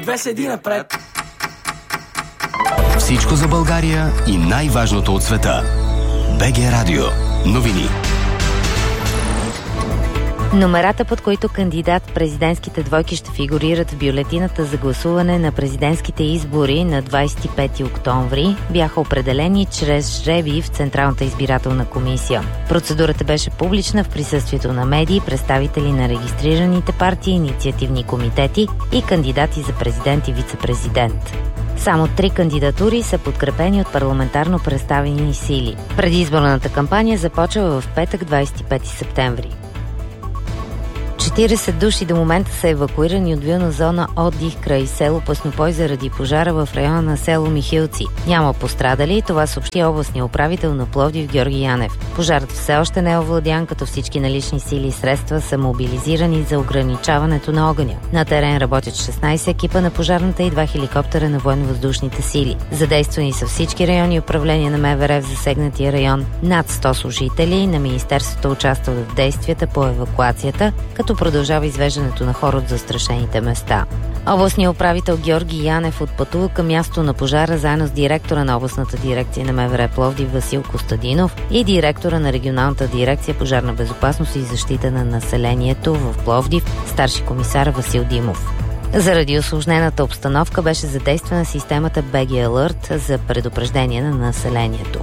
две седи напред. Всичко за България и най-важното от света. БГ Радио. Новини. Номерата, под които кандидат-президентските двойки ще фигурират в бюлетината за гласуване на президентските избори на 25 октомври, бяха определени чрез жребий в Централната избирателна комисия. Процедурата беше публична в присъствието на медии, представители на регистрираните партии, инициативни комитети и кандидати за президент и вице-президент. Само 3 кандидатури са подкрепени от парламентарно представени сили. Предизборната кампания започва в петък, 25 септември. 40 души до момента са евакуирани от вилна зона отдих край село Паснопой заради пожара в района на село Михилци. Няма пострадали, това съобщи областния управител на Пловдив Георги Янев. Пожарът все още не е овладян, като всички налични сили и средства са мобилизирани за ограничаването на огъня. На терен работят 16 екипа на пожарната и 2 хеликоптера на военно-въздушните сили. Задействани са всички районни управления на МВР в засегнатия район. Над 100 служители на Министерството участват в действията по евакуацията, като продължава извеждането на хора от застрашените места. Областният управител Георги Янев отпътува към място на пожара заедно с директора на областната дирекция на МВР Пловдив Васил Костадинов и директора на регионалната дирекция пожарна безопасност и защита на населението в Пловдив, старши комисар Васил Димов. Заради усложнената обстановка беше задействана системата BG Alert за предупреждение на населението.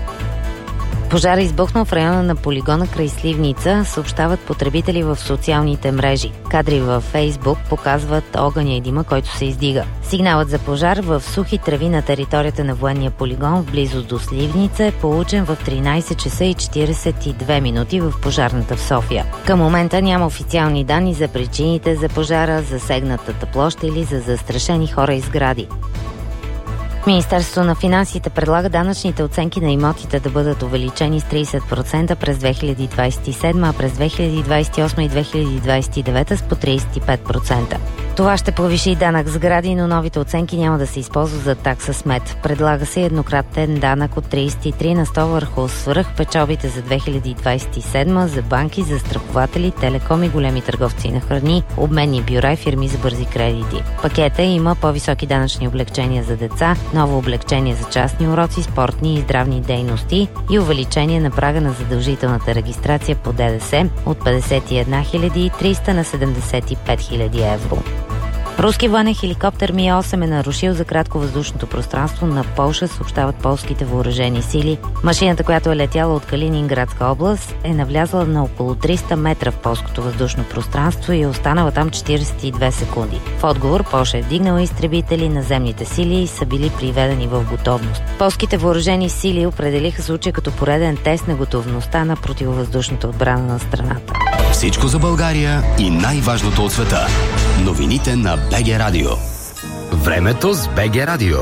Пожара избухнал в района на полигона край Сливница, съобщават потребители в социалните мрежи. Кадри във Фейсбук показват огъня и дима, който се издига. Сигналът за пожар в сухи треви на територията на военния полигон в близост до Сливница е получен в 13 часа и 42 минути в пожарната в София. Към момента няма официални данни за причините за пожара, засегнатата площ или за застрашени хора и сгради. Министерството на финансите предлага данъчните оценки на имотите да бъдат увеличени с 30% през 2027, а през 2028 и 2029 с по 35%. Това ще повиши данък сгради, но новите оценки няма да се използват за такса смет. Предлага се еднократен данък от 33 на 100 върху свръхпечалбите за 2027 за банки, застрахователи, телеком и големи търговци на храни, обменни бюра и фирми за бързи кредити. Пакета има по-високи данъчни облекчения за деца, ново облекчение за частни уроци, спортни и здравни дейности и увеличение на прага на задължителната регистрация по ДДС от 51 300 на 75 000 евро. Руски военен хеликоптер Ми-8 е нарушил за кратко въздушното пространство на Полша, съобщават полските въоръжени сили. Машината, която е летяла от Калининградска област, е навлязла на около 300 метра в полското въздушно пространство и е останала там 42 секунди. В отговор Полша е вдигнала изтребители, наземните сили и са били приведени в готовност. Полските въоръжени сили определиха случая като пореден тест на готовността на противовъздушната отбрана на страната. Всичко за България и най-важното от света. Новините на БГ Радио. Времето с БГ Радио.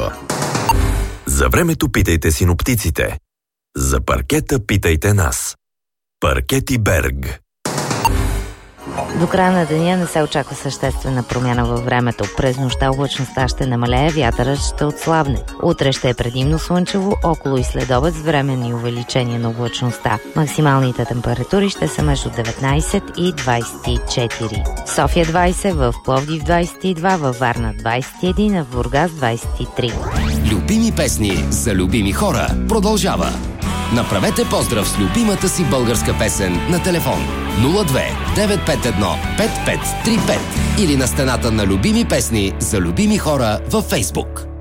За времето питайте синоптиците. За паркета питайте нас. Паркети Берг. До края на деня не се очаква съществена промяна във времето. През нощта облачността ще намалее, вятърът ще отслабне. Утре ще е предимно слънчево, около и следобед с временни увеличения на облачността. Максималните температури ще са между 19 и 24. София 20, в Пловдив 22, във Варна 21, а в Бургас 23. Любими песни за любими хора продължава. Направете поздрав с любимата си българска песен на телефон 02 951 5535 или на стената на любими песни за любими хора във Фейсбук.